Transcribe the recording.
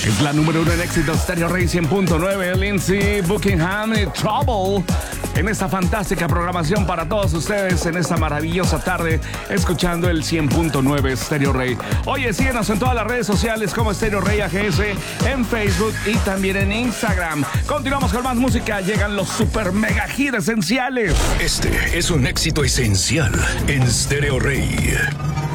Es la número 1 en éxito, Stereo Rey 100.9, Lindsey Buckingham y Trouble. En esta fantástica programación para todos ustedes, en esta maravillosa tarde, escuchando el 100.9 Stereo Rey. Oye, síguenos en todas las redes sociales como Stereo Rey AGS, en Facebook y también en Instagram. Continuamos con más música, llegan los super mega hits esenciales. Este es un éxito esencial en Stereo Rey.